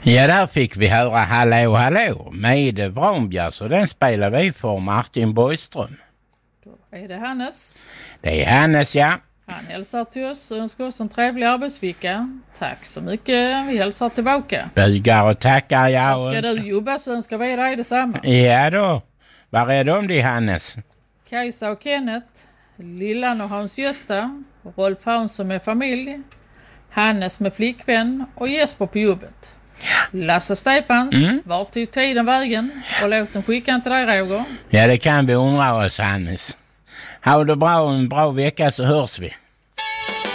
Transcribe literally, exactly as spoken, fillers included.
Ja, där fick vi höra Hallå hallå med Vrånbjärs och den spelar vi för Martin Borgström. Då är det Hannes. Det är Hannes, ja. Han hälsar till oss och önskar oss en trevlig arbetsvecka. Tack så mycket. Vi hälsar tillbaka. Bugar och tackar, ja. Och ska du jobba så önskar vi dig detsamma. Ja då. Vad är det om det, Hannes? Kajsa och Kenneth, Lillan och Hans Gösta, Rolf Hansson med familj, Hannes med flickvän och Jesper på jobbet. Lasse Stefans, mm. var tog tiden vägen? Och låt den skicka till dig, Roger. Ja, det kan vi undra oss, Hannes. Ha det bra och en bra vecka så hörs vi.